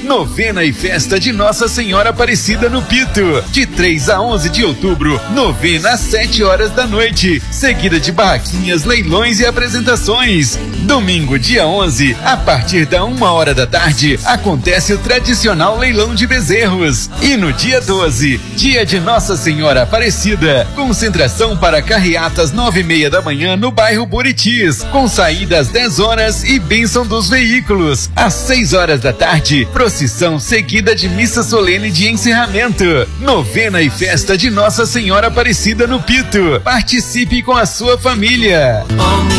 novena e festa de Nossa Senhora Aparecida no Pito, de 3 a 11 de outubro, novena às 7 horas da noite, seguida de barraquinhas, leilões e apresentações. Domingo, dia 11, a partir da 1h da tarde, acontece o tradicional leilão de bezerros. E no dia 12, dia de Nossa Senhora Aparecida, concentração para carreatas 9h30 da manhã no bairro Buritis, com saída às 10 horas e bênção dos veículos. Às 6 horas da tarde, procissão seguida de missa solene de encerramento. Novena e festa de Nossa Senhora Aparecida no Pito. Participe com a sua família.